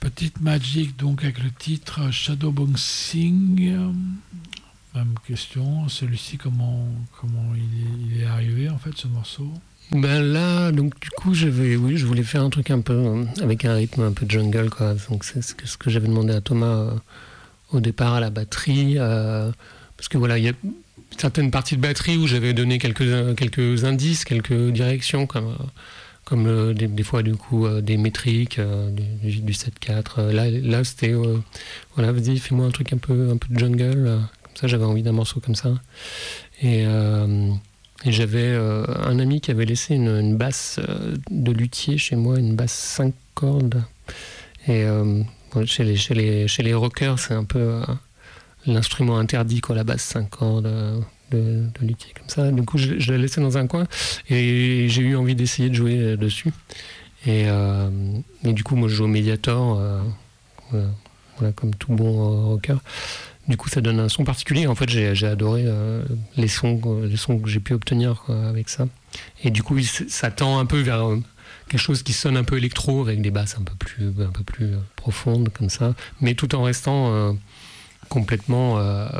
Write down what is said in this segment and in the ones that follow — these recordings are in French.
Petite Magic, donc avec le titre Shadow Boxing. Même question, celui-ci, comment il est arrivé en fait, ce morceau? Ben là, donc du coup, je voulais faire un truc un peu avec un rythme un peu jungle, quoi. Donc c'est ce que j'avais demandé à Thomas au départ à la batterie, parce que voilà, il y a certaines parties de batterie où j'avais donné quelques indices, quelques directions, comme des fois du coup des métriques, du 7/4. Là c'était voilà, vas-y, fais-moi un truc un peu de jungle. Comme ça, j'avais envie d'un morceau comme ça. Et j'avais un ami qui avait laissé une basse de luthier chez moi, une basse 5 cordes. Et chez les rockers, c'est un peu l'instrument interdit, quoi, la basse 5 cordes de luthier comme ça. Du coup, je l'ai laissé dans un coin et j'ai eu envie d'essayer de jouer dessus. Et du coup, moi, je joue au Mediator, voilà, comme tout bon rocker. Du coup, ça donne un son particulier. En fait, j'ai adoré les sons que j'ai pu obtenir, quoi, avec ça. Et du coup, ça tend un peu vers quelque chose qui sonne un peu électro, avec des basses un peu plus profondes, comme ça, mais tout en restant complètement...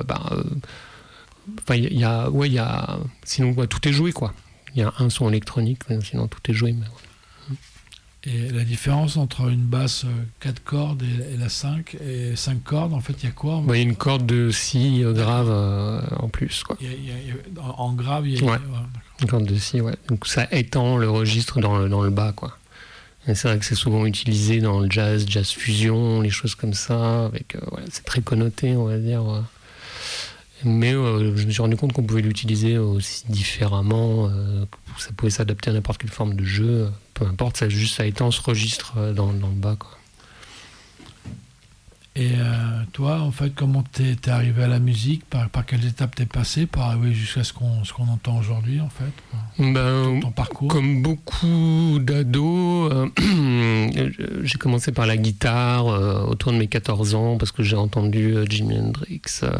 il y a... Sinon, tout est joué, quoi. Il y a un son électronique, sinon tout est joué. Mais... Et la différence entre une basse 4 cordes et la 5 et 5 cordes, en fait, il y a quoi? Il y a une corde de si grave en plus, quoi. En grave, il y a... Ouais. Une corde de si, ouais. Donc ça étend le registre dans le bas, quoi. Et c'est vrai que c'est souvent utilisé dans le jazz fusion, les choses comme ça, avec c'est très connoté, on va dire. Mais je me suis rendu compte qu'on pouvait l'utiliser aussi différemment, que ça pouvait s'adapter à n'importe quelle forme de jeu, peu importe, ça étend ce registre dans le bas, quoi. Et toi, en fait, comment t'es arrivé à la musique? Par quelles étapes t'es passé pour arriver jusqu'à ce qu'on entend aujourd'hui, en fait? Ton parcours? Comme beaucoup d'ados, j'ai commencé par la guitare autour de mes 14 ans, parce que j'ai entendu Jimi Hendrix,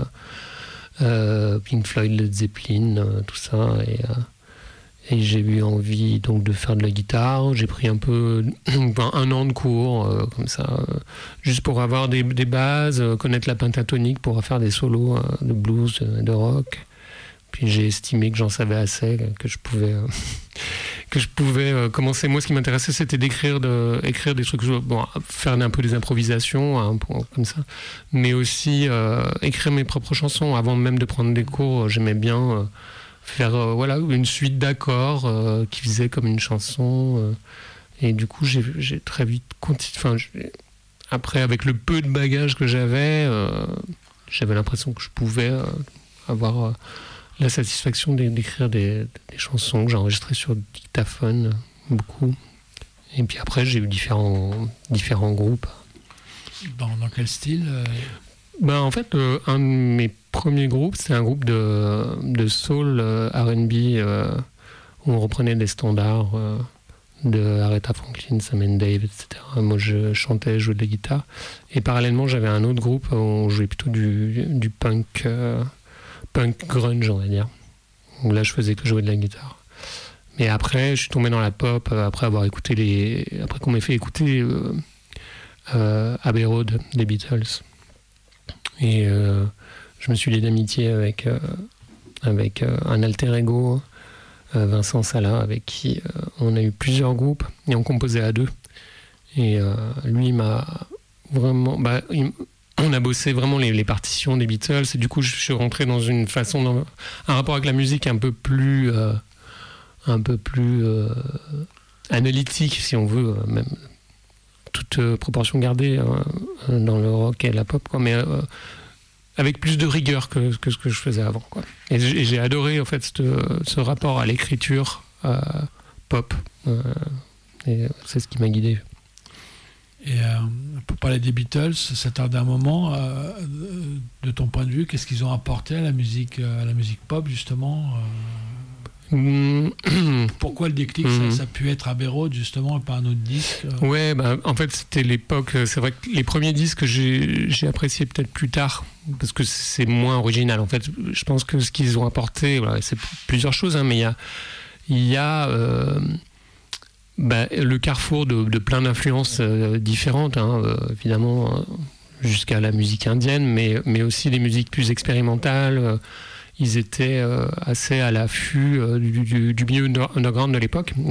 Pink Floyd, Led Zeppelin, tout ça, et j'ai eu envie donc de faire de la guitare. J'ai pris un an de cours comme ça, juste pour avoir des bases, connaître la pentatonique pour faire des solos de blues, de rock. Puis j'ai estimé que j'en savais assez, que je pouvais commencer. Moi, ce qui m'intéressait, c'était écrire des trucs, faire un peu des improvisations, comme ça, mais aussi écrire mes propres chansons. Avant même de prendre des cours, j'aimais bien faire une suite d'accords qui faisait comme une chanson. Et du coup, j'ai très vite après, avec le peu de bagages que j'avais l'impression que je pouvais avoir la satisfaction d'écrire des chansons que j'ai enregistrées sur dictaphone, beaucoup. Et puis après, j'ai eu différents groupes. Dans quel style? En fait, un de mes premiers groupes, c'est un groupe de soul R&B où on reprenait des standards de Aretha Franklin, Sam & Dave, etc. Moi, je chantais, je jouais de la guitare. Et parallèlement, j'avais un autre groupe où on jouait plutôt du punk grunge, on va dire. Donc là, je faisais que jouer de la guitare. Mais après, je suis tombé dans la pop après qu'on m'ait fait écouter Abbey Road des Beatles. Et je me suis lié d'amitié avec un alter ego, Vincent Sala, avec qui on a eu plusieurs groupes et on composait à deux. Et lui m'a vraiment... on a bossé vraiment les partitions des Beatles, et du coup je suis rentré dans un rapport avec la musique un peu plus analytique, si on veut, même toute proportion gardée dans le rock et la pop, quoi, mais avec plus de rigueur que ce que je faisais avant, quoi. Et j'ai adoré en fait ce rapport à l'écriture pop, et c'est ce qui m'a guidé. Et pour parler des Beatles, ça tarde un moment, de ton point de vue, qu'est-ce qu'ils ont apporté à la musique pop, justement Pourquoi le déclic, ça a pu être Abbey Road, justement, et pas un autre disque Ouais, en fait, c'était l'époque. C'est vrai que les premiers disques que j'ai appréciés peut-être plus tard, parce que c'est moins original. En fait, je pense que ce qu'ils ont apporté, c'est plusieurs choses, hein, mais il y a le carrefour de plein d'influences différentes, évidemment, jusqu'à la musique indienne, mais aussi des musiques plus expérimentales. Ils étaient assez à l'affût du milieu underground de l'époque.